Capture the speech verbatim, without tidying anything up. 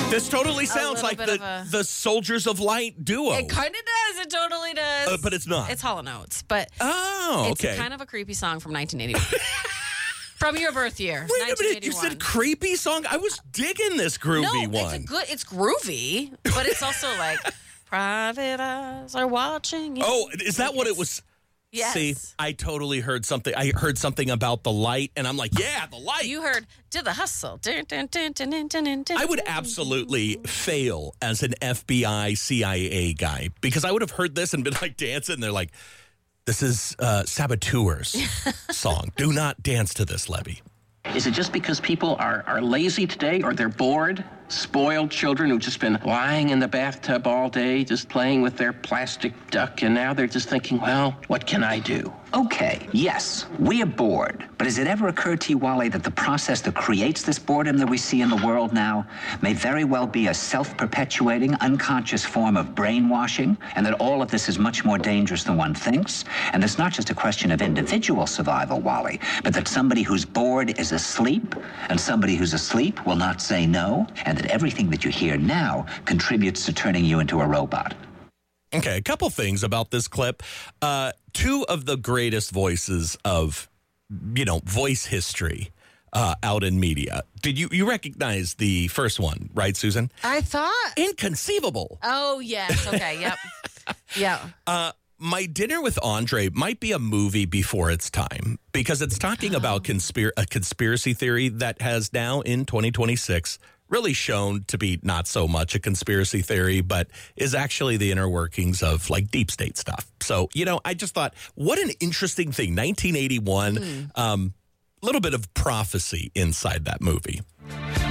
This totally sounds like the, a, the Soldiers of Light duo. It kind of does. It totally does. Uh, but it's not. It's Hall and Oates. But oh, it's okay. kind of a creepy song from nineteen eighty-one. From your birth year. Wait a minute. You said creepy song? I was digging this groovy no, one. It's a good. It's groovy, but it's also like private eyes are watching you. Oh, is that what it was? Yes. See, I totally heard something. I heard something about the light, and I'm like, yeah, the light. You heard, to the hustle. Dun, dun, dun, dun, dun, dun, dun, I would absolutely fail as an F B I, C I A guy because I would have heard this and been like dancing. And they're like, this is uh, Saboteurs song. Do not dance to this, Levy. Is it just because people are, are lazy today or they're bored? Spoiled children who've just been lying in the bathtub all day, just playing with their plastic duck, and now they're just thinking, well, what can I do? Okay, yes, we are bored. But has it ever occurred to you, Wally, that the process that creates this boredom that we see in the world now may very well be a self-perpetuating, unconscious form of brainwashing, and that all of this is much more dangerous than one thinks? And it's not just a question of individual survival, Wally, but that somebody who's bored is asleep, and somebody who's asleep will not say no, and that everything that you hear now contributes to turning you into a robot. Okay, a couple things about this clip. Uh, two of the greatest voices of, you know, voice history uh, out in media. Did you, you recognize the first one, right, Susan? I thought. Inconceivable. Oh, yes. Okay, yep. Yeah. Uh, My Dinner with Andre might be a movie before its time because it's talking oh. about conspir- a conspiracy theory that has now in twenty twenty-six really shown to be not so much a conspiracy theory, but is actually the inner workings of like deep state stuff. So, you know, I just thought, what an interesting thing. nineteen eighty-one, a mm. um, little bit of prophecy inside that movie.